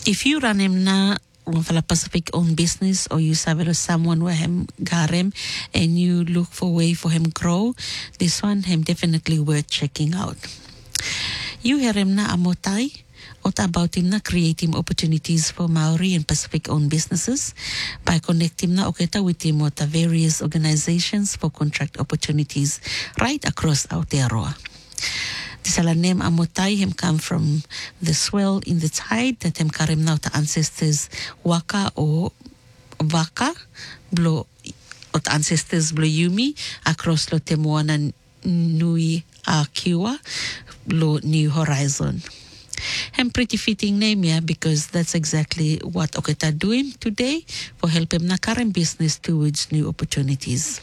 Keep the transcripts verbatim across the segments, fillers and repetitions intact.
If you run him na from Pacific own business or you have someone where him got him and you look for way for him grow, this one him definitely worth checking out. You hear him na amotai, what about him na creating opportunities for Maori and Pacific owned businesses by connecting na oketa with him with the various organizations for contract opportunities right across Aotearoa. Tisala name amotai him come from the swell in the tide that him karim now the ancestors waka or waka blo or ancestors blo yumi across lo te moana nui a kiwa lo New Horizon. And pretty fitting name, yeah, because that's exactly what Oketa doing today for helping na current business towards new opportunities.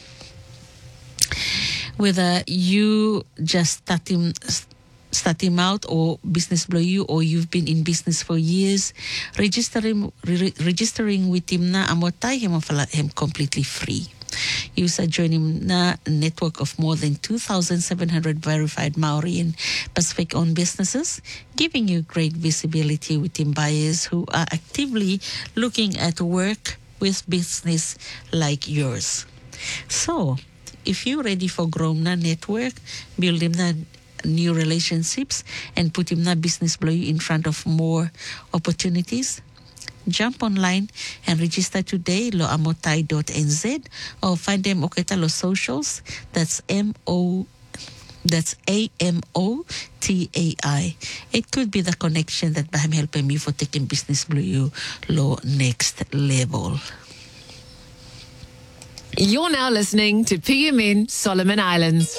Whether you just starting starting out or business blow you or you've been in business for years, registering re- registering with him na amotai him him completely free. You are joining a network of more than two thousand seven hundred verified Maori and Pacific-owned businesses, giving you great visibility within buyers who are actively looking at work with business like yours. So, if you're ready for growing a network, building na new relationships, and putting na business blow you in front of more opportunities, jump online and register today lo amotai dot n z or find them Oketa lo socials. That's M O that's A M O T A I. It could be the connection that I'm helping me for taking business blue you lo next level. You're now listening to P M N Solomon Islands.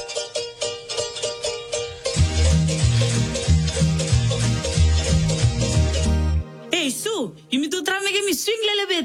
Hey Sue, you me to try make me swing a little bit.